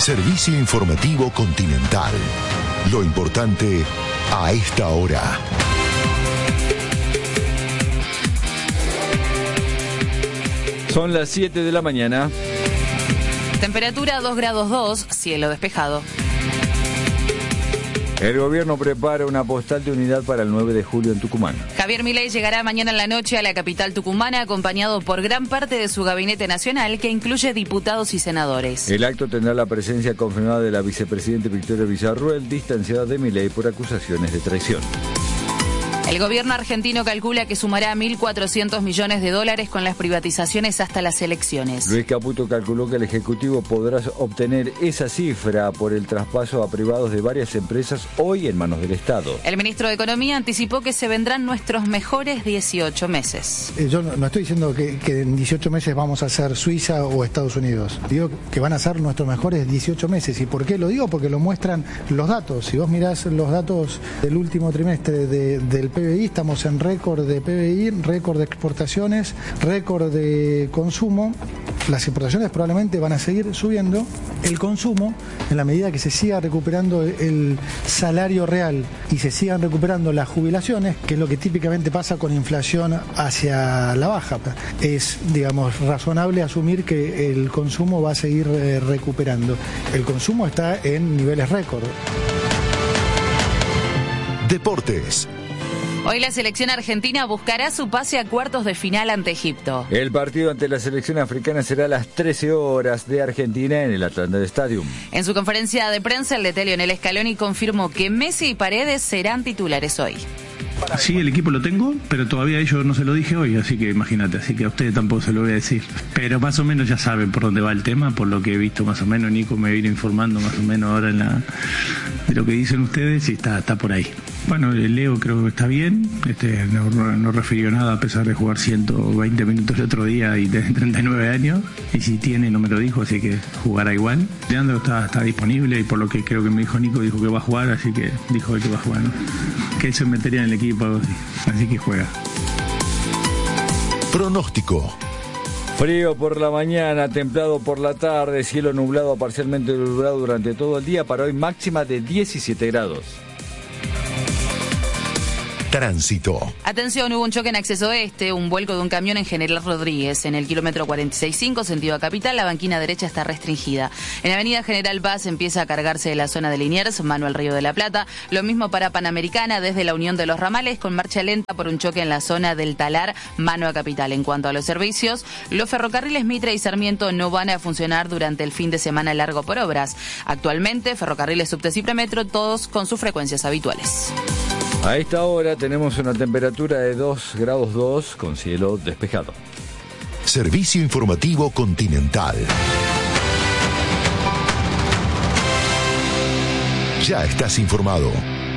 Servicio informativo Continental. Lo importante a esta hora. Son las 7 de la mañana. Temperatura 2 grados 2, cielo despejado. El gobierno prepara una postal de unidad para el 9 de julio en Tucumán. Javier Milei llegará mañana en la noche a la capital tucumana acompañado por gran parte de su gabinete nacional que incluye diputados y senadores. El acto tendrá la presencia confirmada de la vicepresidenta Victoria Villarruel, distanciada de Milei por acusaciones de traición. El gobierno argentino calcula que sumará $1.400 millones con las privatizaciones hasta las elecciones. Luis Caputo calculó que el Ejecutivo podrá obtener esa cifra por el traspaso a privados de varias empresas hoy en manos del Estado. El ministro de Economía anticipó que se vendrán nuestros mejores 18 meses. Yo no estoy diciendo que en 18 meses vamos a ser Suiza o Estados Unidos. Digo que van a ser nuestros mejores 18 meses. ¿Y por qué lo digo? Porque lo muestran los datos. Si vos mirás los datos del último trimestre del PBI, estamos en récord de PBI, récord de exportaciones, récord de consumo. Las exportaciones probablemente van a seguir subiendo. El consumo, en la medida que se siga recuperando el salario real y se sigan recuperando las jubilaciones, que es lo que típicamente pasa con inflación hacia la baja, es, digamos, razonable asumir que el consumo va a seguir recuperando. El consumo está en niveles récord. Deportes. Hoy la selección argentina buscará su pase a cuartos de final ante Egipto. El partido ante la selección africana será a las 13 horas de Argentina en el Atlanta Stadium. En su conferencia de prensa, el DT Lionel Scaloni confirmó que Messi y Paredes serán titulares hoy. Sí, el equipo lo tengo, pero todavía a ellos no se lo dije hoy, así que imagínate, así que a ustedes tampoco se lo voy a decir. Pero más o menos ya saben por dónde va el tema, por lo que he visto más o menos. Nico me viene informando más o menos ahora de lo que dicen ustedes y está por ahí. Bueno, Leo creo que está bien, no refirió nada a pesar de jugar 120 minutos el otro día y de 39 años, y si tiene no me lo dijo, así que jugará igual. Leandro está disponible y por lo que creo que me dijo Nico, dijo que va a jugar, así que dijo que va a jugar, ¿no? Que él se metería en el equipo, así que juega. Pronóstico. Frío por la mañana, templado por la tarde, cielo nublado a parcialmente nublado durante todo el día, para hoy máxima de 17 grados. Tránsito. Atención, hubo un choque en acceso oeste, un vuelco de un camión en General Rodríguez. En el kilómetro 46.5, sentido a Capital, la banquina derecha está restringida. En la avenida General Paz empieza a cargarse de la zona de Liniers, mano al Río de la Plata. Lo mismo para Panamericana, desde la Unión de los Ramales, con marcha lenta por un choque en la zona del Talar, mano a Capital. En cuanto a los servicios, los ferrocarriles Mitre y Sarmiento no van a funcionar durante el fin de semana largo por obras. Actualmente, ferrocarriles Subtes y Premetro, todos con sus frecuencias habituales. A esta hora tenemos una temperatura de 2 grados 2 con cielo despejado. Servicio informativo Continental. Ya estás informado.